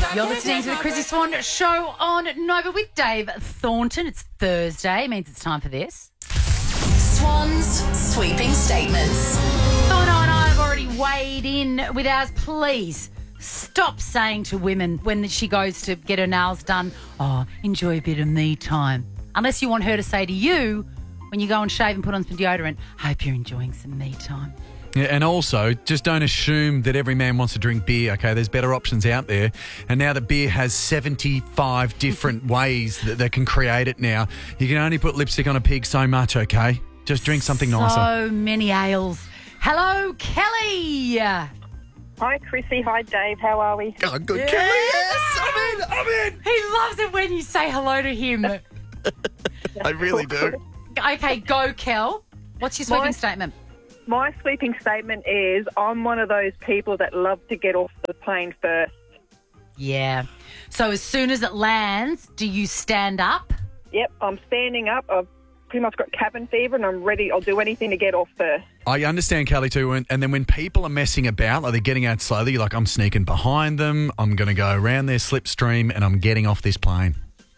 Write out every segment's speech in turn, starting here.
You're listening to the Chrissy Swan Show on Nova with Dave Thornton. It's Thursday. It means it's time for this. Swan's sweeping statements. Thorno and I have already weighed in with ours. Please stop saying to women when she goes to get her nails done, oh, enjoy a bit of me time. Unless you want her to say to you when you go and shave and put on some deodorant, hope you're enjoying some me time. Yeah, and also, just don't assume that every man wants to drink beer, okay? There's better options out there. And now that beer has 75 different ways that can create it now, you can only put lipstick on a pig so much, okay? Just drink something nicer. So many ales. Hello, Kelly. Hi, Chrissy. Hi, Dave. How are we? Oh, good, Kelly. Yes, I'm in. He loves it when you say hello to him. I really do. Okay, go, Kel. What's your sweeping statement? My sweeping statement is I'm one of those people that love to get off the plane first. Yeah. So as soon as it lands, do you stand up? Yep, I'm standing up. I've pretty much got cabin fever and I'm ready. I'll do anything to get off first. I understand, Kelly, too. And then when people are messing about, like they're getting out slowly, you're like, I'm sneaking behind them. I'm going to go around their slipstream and I'm getting off this plane.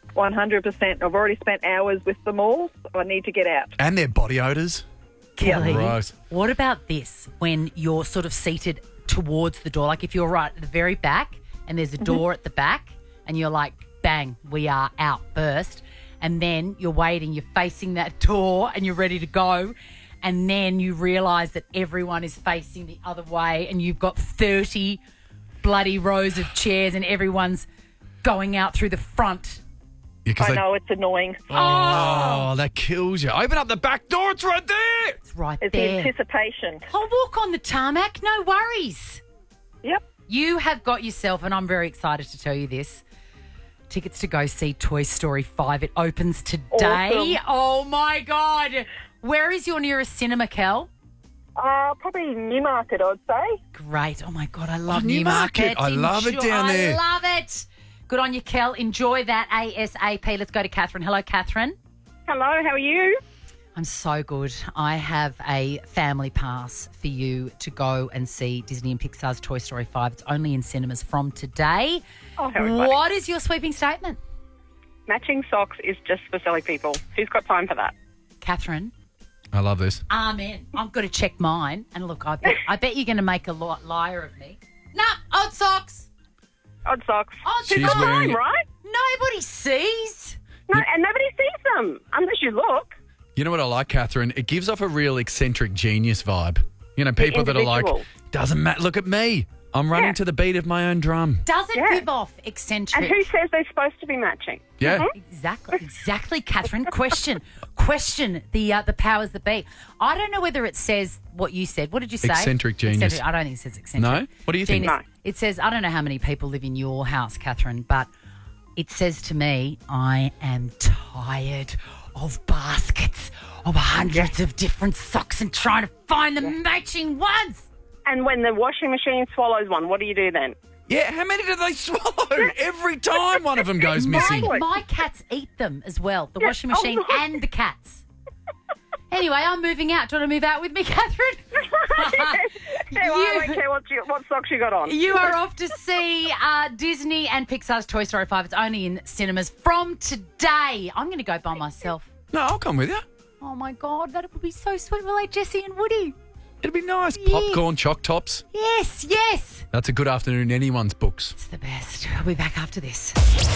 100%. I've already spent hours with them all. So I need to get out. And their body odours. Kelly, Right. what about this when you're sort of seated towards the door? Like if you're right at the very back and there's a door at the back and you're like, bang, we are out first. And then you're waiting, you're facing that door and you're ready to go. And then you realise that everyone is facing the other way and you've got 30 bloody rows of chairs and everyone's going out through the front. Yeah, I know, it's annoying. Oh, that kills you. Open up the back door. It's right there. It's right It's the there. anticipation. I'll walk on the tarmac, no worries. Yep. You have got yourself, and I'm very excited to tell you this, tickets to go see Toy Story 5. It opens today. Awesome. Oh, my God. Where is your nearest cinema, Kel? Probably Newmarket, I'd say. Great. Oh, my God, I love Newmarket. Newmarket. I love it down there. I love it. Good on you, Kel. Enjoy that ASAP. Let's go to Catherine. Hello, Catherine. Hello, how are you? I'm so good. I have a family pass for you to go and see Disney and Pixar's Toy Story 5. It's only in cinemas from today. Oh, how exciting. What is your sweeping statement? Matching socks is just for silly people. Who's got time for that? Catherine? I love this. Amen. I've got to check mine. And look, I bet you're going to make a liar of me. Nah, odd socks. Odd socks. Odd She's socks. wearing- Right? Nobody sees. No, and nobody sees them unless you look. You know what I like, Catherine? It gives off a real eccentric genius vibe. You know, people that are like, individual. doesn't matter. Look at me. I'm running Yeah. to the beat of my own drum. Doesn't Yeah. give off eccentric. And who says they're supposed to be matching? Yeah. Exactly, Catherine. Question the powers that be. I don't know whether it says what you said. What did you say? Eccentric genius. I don't think it says eccentric. No? What do you think? Genius. No. It says, I don't know how many people live in your house, Catherine, but it says to me, I am tired of baskets of hundreds of different socks and trying to find the matching ones. And when the washing machine swallows one, what do you do then? Yeah, how many do they swallow? Every time one of them goes missing. My cats eat them as well, the washing Oh, machine no. and the cats. Anyway, I'm moving out. Do you want to move out with me, Catherine? I don't care what socks you got on. You are off to see Disney and Pixar's Toy Story 5. It's only in cinemas from today. I'm going to go by myself. No, I'll come with you. Oh, my God, that would be so sweet. We're like Jessie and Woody. It'll be nice. Yeah. Popcorn, choc tops. Yes, yes. That's a good afternoon in anyone's books. It's the best. I'll be back after this.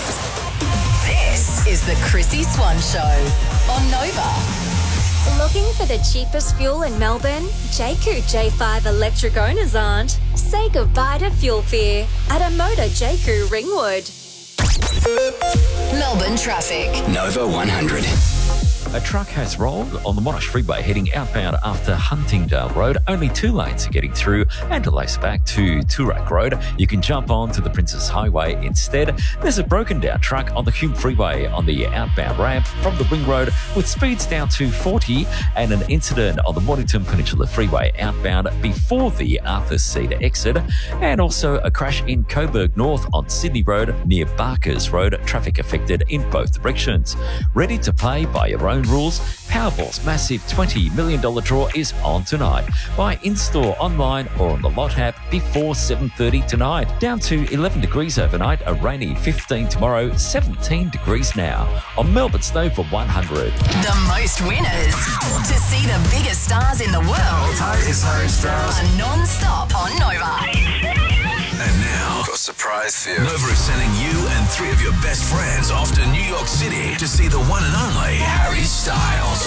This is the Chrissy Swan Show on Nova. Looking for the cheapest fuel in Melbourne? Jayco J5 electric owners aren't. Say goodbye to fuel fear at a Motor Jayco Ringwood. Melbourne traffic. Nova 100. A truck has rolled on the Monash Freeway heading outbound after Huntingdale Road. Only 2 lanes are getting through and delays back to Toorak Road. You can jump on to the Princess Highway instead. There's a broken down truck on the Hume Freeway on the outbound ramp from the Ring Road with speeds down to 40 and an incident on the Mornington Peninsula Freeway outbound before the Arthur Cedar exit, and also a crash in Coburg North on Sydney Road near Barkers Road. Traffic affected in both directions. Ready to play by your own rules. Powerball's massive $20 million draw is on tonight. Buy in-store, online or on the Lot app before 7:30 tonight. Down to 11 degrees overnight, a rainy 15 tomorrow, 17 degrees now. On Melbourne's Nova 100. The most winners. To see the biggest stars in the world. Hi, it's Harry Styles. Are non-stop on Nova. And now, for a surprise for you. Nova is sending you and 3 of your best friends off to New York City to see the one and only Harry Styles.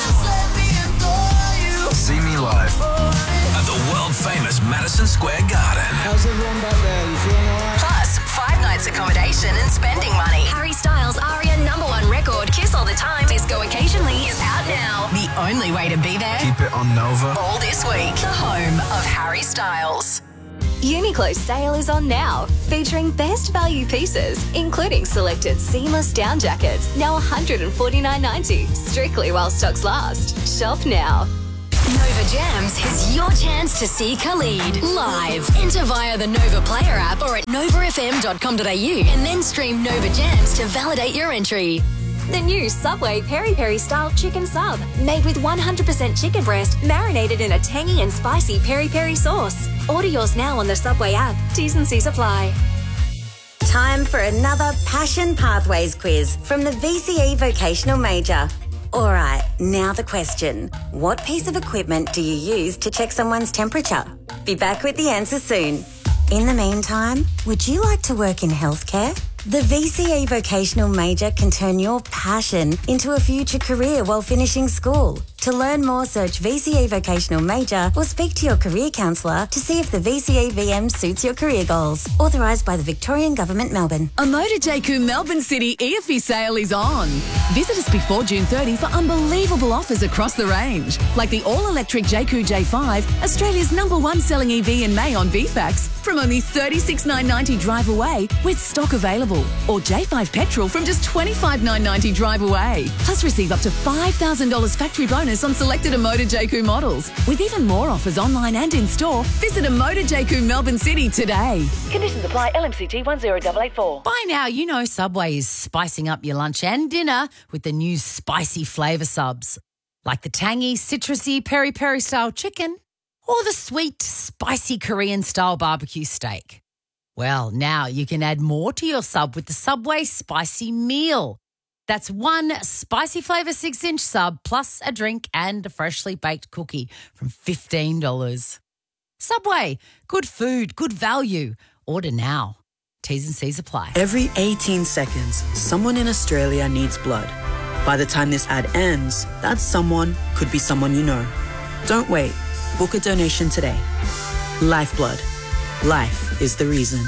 See me live at the world-famous Madison Square Garden. How's everyone back there? You feeling all right? Plus, 5 nights accommodation and spending money. Harry Styles' ARIA #1 record, Kiss All the Time, Disco Occasionally, is out now. The only way to be there. Keep it on Nova. All this week. The home of Harry Styles. Uniqlo's sale is on now, featuring best value pieces, including selected seamless down jackets, now $149.90, strictly while stocks last. Shop now. Nova Jams is your chance to see Khalid live. Enter via the Nova Player app or at novafm.com.au and then stream Nova Jams to validate your entry. The new Subway Peri Peri style chicken sub, made with 100% chicken breast, marinated in a tangy and spicy peri peri sauce. Order yours now on the Subway app. T's and C's apply. Time for another Passion Pathways quiz from the VCE Vocational Major. All right, now the question. What piece of equipment do you use to check someone's temperature? Be back with the answer soon. In the meantime, would you like to work in healthcare? The VCE Vocational Major can turn your passion into a future career while finishing school. To learn more, search VCE Vocational Major or speak to your career counsellor to see if the VCE VM suits your career goals. Authorised by the Victorian Government, Melbourne. A Motor JQ Melbourne City EFI sale is on. Visit us before June 30 for unbelievable offers across the range. Like the all-electric JQ J5, Australia's #1 selling EV in May on VFAX, from only $36,990 drive away with stock available. Or J5 petrol from just $25,990 drive away. Plus receive up to $5,000 factory bonus on selected Amoda JQ models. With even more offers online and in store, visit Amoda JQ Melbourne City today. Conditions apply. LMCT 10884. By now, you know Subway is spicing up your lunch and dinner with the new spicy flavour subs. Like the tangy, citrusy peri peri style chicken or the sweet, spicy Korean style barbecue steak. Well, now you can add more to your sub with the Subway Spicy Meal. That's one spicy flavour 6-inch sub plus a drink and a freshly baked cookie from $15. Subway, good food, good value. Order now. T's and C's apply. Every 18 seconds, someone in Australia needs blood. By the time this ad ends, that someone could be someone you know. Don't wait. Book a donation today. Lifeblood. Life is the reason.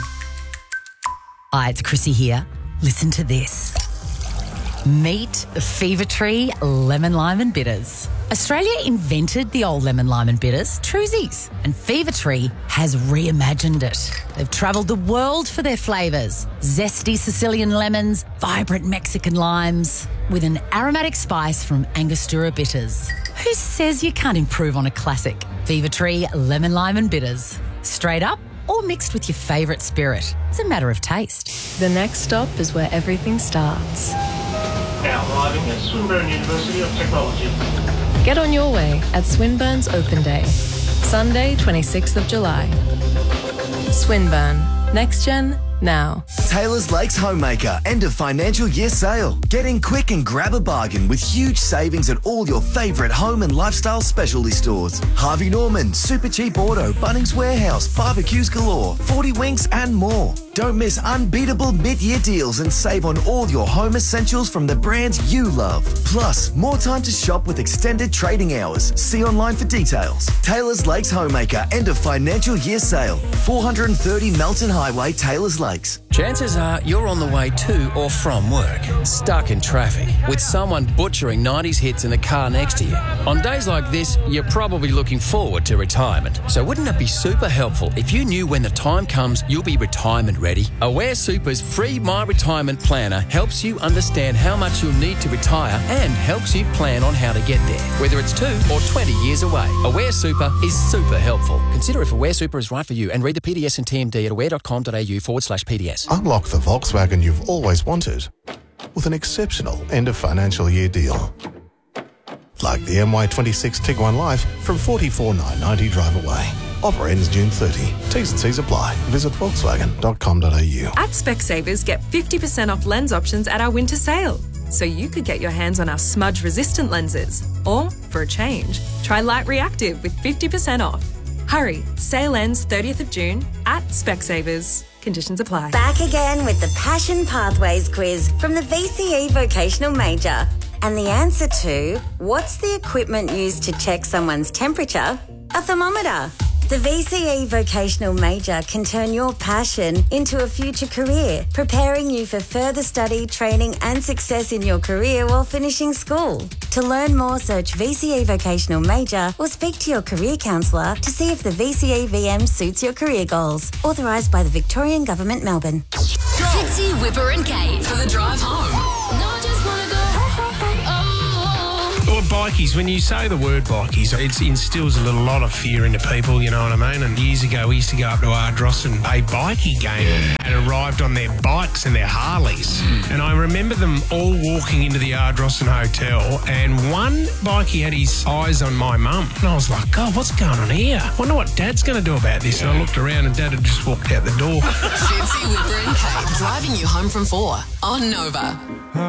Hi, it's Chrissy here. Listen to this. Meet Fever Tree Lemon Lime and Bitters. Australia invented the old lemon lime and bitters, Truzies, and Fever Tree has reimagined it. They've travelled the world for their flavours. Zesty Sicilian lemons, vibrant Mexican limes, with an aromatic spice from Angostura bitters. Who says you can't improve on a classic? Fever Tree Lemon Lime and Bitters. Straight up or mixed with your favourite spirit. It's a matter of taste. The next stop is where everything starts. Now arriving at Swinburne University of Technology. Get on your way at Swinburne's Open Day, Sunday, 26th of July. Swinburne. Next Gen, now. Taylor's Lakes Homemaker end of financial year sale. Get in quick and grab a bargain with huge savings at all your favourite home and lifestyle specialty stores. Harvey Norman, Super Cheap Auto, Bunnings Warehouse, barbecues galore, 40 Winks and more. Don't miss unbeatable mid-year deals and save on all your home essentials from the brands you love. Plus, more time to shop with extended trading hours. See online for details. Taylor's Lakes Homemaker end of financial year sale. 430 Melton Highway, Taylor's Lakes. Chances are you're on the way to or from work, stuck in traffic, with someone butchering 90s hits in the car next to you. On days like this, you're probably looking forward to retirement. So wouldn't it be super helpful if you knew when the time comes you'll be retirement ready? Aware Super's free My Retirement Planner helps you understand how much you'll need to retire and helps you plan on how to get there, whether it's 2 or 20 years away. Aware Super is super helpful. Consider if Aware Super is right for you and read the PDS and TMD at aware.com.au/PDS. Unlock the Volkswagen you've always wanted with an exceptional end of financial year deal. like the MY26 Tiguan Life from $44,990 drive away. Offer ends June 30. T's and C's apply. Visit Volkswagen.com.au. At Specsavers, get 50% off lens options at our winter sale. So you could get your hands on our smudge-resistant lenses. Or, for a change, try Light Reactive with 50% off. Hurry, sale ends 30th of June at Specsavers. Conditions apply. Back again with the Passion Pathways quiz from the VCE Vocational Major. And the answer to, what's the equipment used to check someone's temperature? A thermometer. The VCE Vocational Major can turn your passion into a future career, preparing you for further study, training and success in your career while finishing school. To learn more, search VCE Vocational Major or speak to your career counsellor to see if the VCE VM suits your career goals. Authorised by the Victorian Government, Melbourne. Fitzy, Whipper and Kate for the drive home. No, I just want to go. Well, bikies, when you say the word bikies, it instills a lot of fear into people, you know what I mean? And years ago, we used to go up to Ardross and a bikie game and arrived on their bikes and their Harleys. And I remember them all walking into the Ardrossan Hotel, and one bikie had his eyes on my mum. And I was like, God, what's going on here? I wonder what Dad's going to do about this. And I looked around and Dad had just walked out the door. Fitzy, Whipper and Kate driving you home from 4 on Nova.